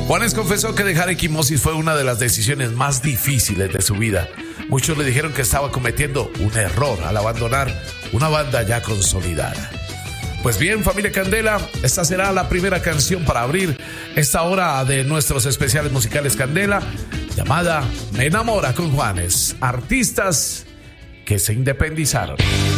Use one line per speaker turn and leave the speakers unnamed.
Juanes confesó que dejar Equimosis fue una de las decisiones más difíciles de su vida. Muchos le dijeron que estaba cometiendo un error al abandonar una banda ya consolidada. Pues bien, familia Candela, esta será la primera canción para abrir esta hora de nuestros especiales musicales Candela, llamada Me enamora con Juanes, artistas que se independizaron.